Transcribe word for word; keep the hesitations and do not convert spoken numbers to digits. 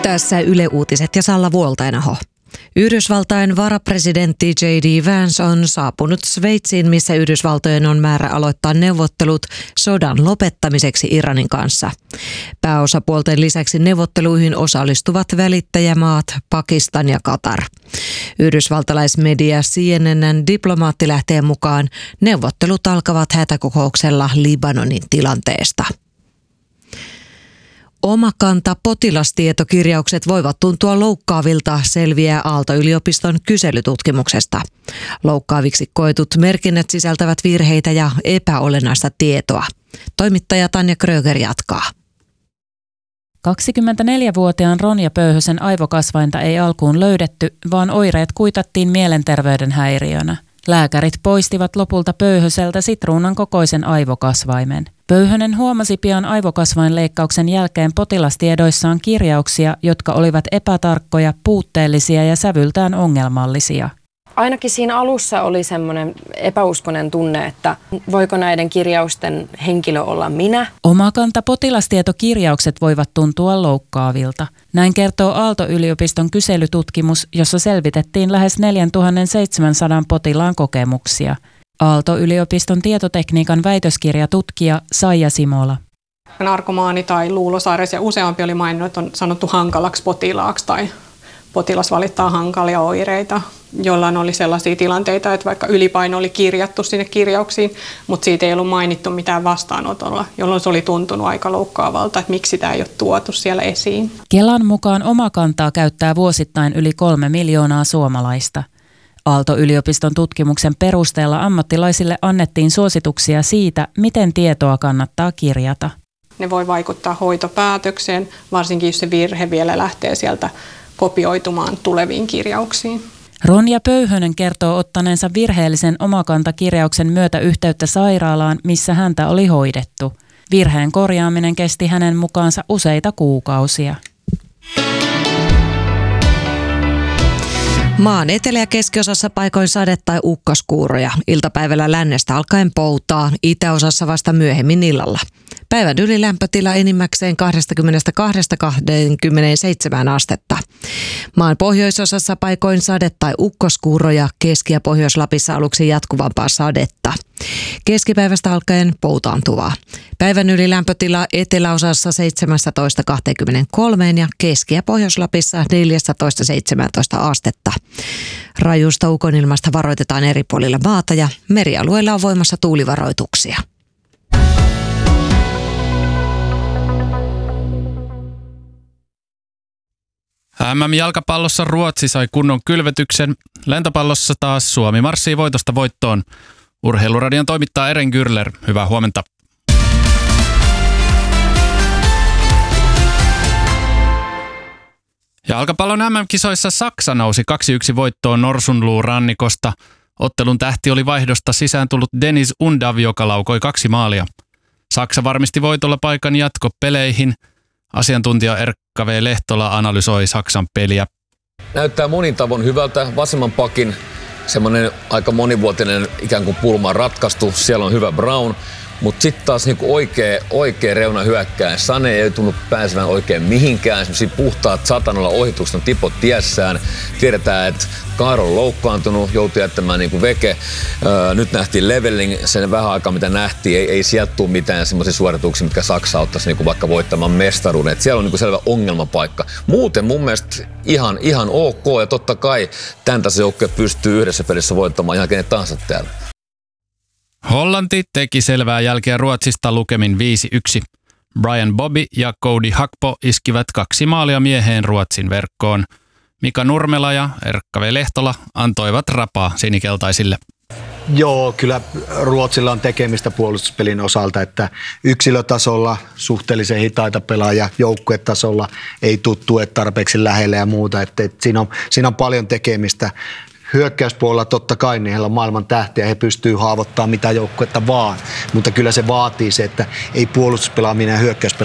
Tässä Yle Uutiset ja Salla Vuoltainaho. Yhdysvaltain varapresidentti J D Vance on saapunut Sveitsiin, missä Yhdysvaltojen on määrä aloittaa neuvottelut sodan lopettamiseksi Iranin kanssa. Pääosapuolten lisäksi neuvotteluihin osallistuvat välittäjämaat Pakistan ja Katar. Yhdysvaltalaismedia C N N:n diplomaattilähteen mukaan neuvottelut alkavat hätäkokouksella Libanonin tilanteesta. Omakanta potilastietokirjaukset voivat tuntua loukkaavilta, selviää Aalto-yliopiston kyselytutkimuksesta. Loukkaaviksi koetut merkinnät sisältävät virheitä ja epäolennaista tietoa. Toimittaja Tanja Kröger jatkaa. kaksikymmentäneljävuotiaan Ronja Pöyhösen aivokasvainta ei alkuun löydetty, vaan oireet kuitattiin mielenterveyden häiriönä. Lääkärit poistivat lopulta Pöyhöseltä sitruunan kokoisen aivokasvaimen. Pöyhönen huomasi pian aivokasvainleikkauksen jälkeen potilastiedoissaan kirjauksia, jotka olivat epätarkkoja, puutteellisia ja sävyltään ongelmallisia. Ainakin siinä alussa oli semmoinen epäuskoinen tunne, että voiko näiden kirjausten henkilö olla minä. Omakanta potilastietokirjaukset voivat tuntua loukkaavilta. Näin kertoo Aalto-yliopiston kyselytutkimus, jossa selvitettiin lähes neljätuhattaseitsemänsataa potilaan kokemuksia. Aalto-yliopiston tietotekniikan väitöskirjatutkija Saija Simola. Narkomaani tai luulosairaus ja useampi oli maininnut, että on sanottu hankalaksi potilaaksi tai potilas valittaa hankalia oireita, jollain oli sellaisia tilanteita, että vaikka ylipaino oli kirjattu sinne kirjauksiin, mutta siitä ei ollut mainittu mitään vastaanotolla, jolloin se oli tuntunut aika loukkaavalta, että miksi sitä ei ole tuotu siellä esiin. Kelan mukaan Omakantaa käyttää vuosittain yli kolme miljoonaa suomalaista. Aalto-yliopiston tutkimuksen perusteella ammattilaisille annettiin suosituksia siitä, miten tietoa kannattaa kirjata. Ne voi vaikuttaa hoitopäätökseen, varsinkin jos se virhe vielä lähtee sieltä kopioitumaan tuleviin kirjauksiin. Ronja Pöyhönen kertoo ottaneensa virheellisen Omakanta-kirjauksen myötä yhteyttä sairaalaan, missä häntä oli hoidettu. Virheen korjaaminen kesti hänen mukaansa useita kuukausia. Maan etelä- ja keskiosassa paikoin sade- tai ukkoskuuroja. Iltapäivällä lännestä alkaen poutaa, itäosassa vasta myöhemmin illalla. Päivän ylilämpötila enimmäkseen kaksikymmentäkaksi kaksikymmentäseitsemän astetta. Maan pohjoisosassa paikoin sade- tai ukkoskuuroja, Keski- ja Pohjois-Lapissa aluksi jatkuvampaa sadetta. Keskipäivästä alkaen poutaantuvaa. Päivän ylilämpötila eteläosassa seitsemästätoista kaksikymmentäkolme ja Keski- ja Pohjois-Lapissa neljästätoista seitsemääntoista astetta. Rajusta ukonilmasta varoitetaan eri puolilla maata ja merialueilla on voimassa tuulivaroituksia. M M-jalkapallossa Ruotsi sai kunnon kylvetyksen. Lentopallossa taas Suomi marssii voitosta voittoon. Urheiluradion toimittaa Eren Gürler. Hyvää huomenta. Jalkapallon M M-kisoissa Saksa nousi kaksi yksi voittoon Norsunluurannikosta. Ottelun tähti oli vaihdosta sisään tullut Deniz Undav, joka laukoi kaksi maalia. Saksa varmisti voitolla paikan jatkopeleihin. Asiantuntija Erkka V. Lehtola analysoi Saksan peliä. Näyttää monin tavoin hyvältä. Vasemman pakin semmoinen aika monivuotinen ikään kuin pulma ratkaistu. Siellä on hyvä Brown. Mutta sitten taas niinku oikea, oikea reuna hyökkää. Sane ei tunnu pääsevän oikein mihinkään. Esimerkiksi puhtaat satanolla ohitukset on tipot tiessään. Tiedetään, että Kaaro on loukkaantunut, joutui jättämään niinku veke. Öö, nyt nähtiin leveling, sen vähän aikaa mitä nähtiin. Ei, ei sieltä tule mitään semmoisia suorituksia, mitkä Saksa ottaisi niinku vaikka voittamaan mestaruuden. Et siellä on niinku selvä ongelmapaikka. Muuten mun mielestä ihan, ihan ok. Ja totta kai tämän tason joukkue pystyy yhdessä pelissä voittamaan ihan kenet tahansa täällä. Hollanti teki selvää jälkeä Ruotsista lukemin viisi yksi. Brian Bobby ja Cody Hakpo iskivät kaksi maalia mieheen Ruotsin verkkoon. Mika Nurmela ja Erkka V. Lehtola antoivat rapaa sinikeltaisille. Joo, kyllä Ruotsilla on tekemistä puolustuspelin osalta, että yksilötasolla suhteellisen hitaita pelaajia, joukkuetasolla ei tule tuet tarpeeksi lähelle ja muuta. Että, että siinä, on, siinä on paljon tekemistä. Hyökkäyspuolella totta kai niin heillä on maailman tähtiä, he pystyy haavoittamaan mitä joukkuetta vaan, mutta kyllä se vaatii se, että ei puolustuspelaaminen ja hyökkäyspelaaminen